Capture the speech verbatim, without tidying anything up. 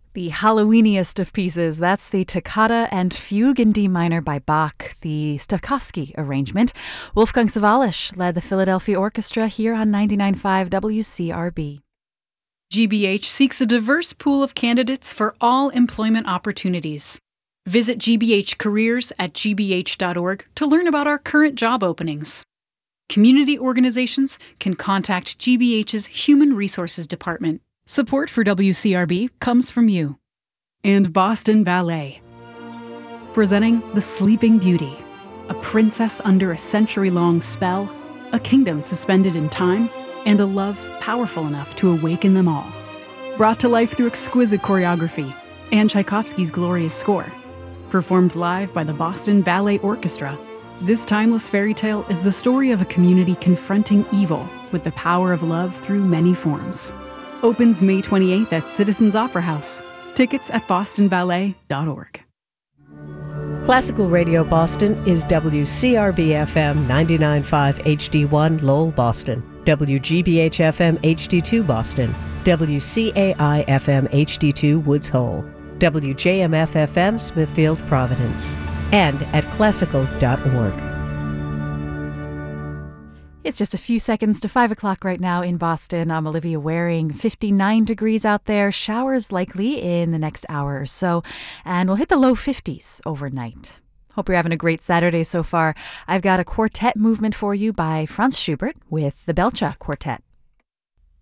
The Halloweeniest of pieces, that's the Toccata and Fugue in D minor by Bach, the Stokowski arrangement. Wolfgang Sawallisch led the Philadelphia Orchestra here on ninety-nine point five W C R B. G B H seeks a diverse pool of candidates for all employment opportunities. Visit G B H Careers at g b h dot org to learn about our current job openings. Community organizations can contact G B H's Human Resources Department. Support for W C R B comes from you. And Boston Ballet. Presenting The Sleeping Beauty, a princess under a century-long spell, a kingdom suspended in time, and a love powerful enough to awaken them all. Brought to life through exquisite choreography and Tchaikovsky's glorious score. Performed live by the Boston Ballet Orchestra, this timeless fairy tale is the story of a community confronting evil with the power of love through many forms. Opens May twenty-eighth at Citizens Opera House. Tickets at boston ballet dot org. Classical Radio Boston is W C R B F M ninety-nine point five H D one Lowell, Boston, W G B H F M H D two Boston, W C A I F M H D two Woods Hole, W J M F F M Smithfield, Providence, and at classical dot org. It's just a few seconds to five o'clock right now in Boston. I'm Olivia Waring. fifty-nine degrees out there. Showers likely in the next hour or so. And we'll hit the low fifties overnight. Hope you're having a great Saturday so far. I've got a quartet movement for you by Franz Schubert with the Belcha Quartet.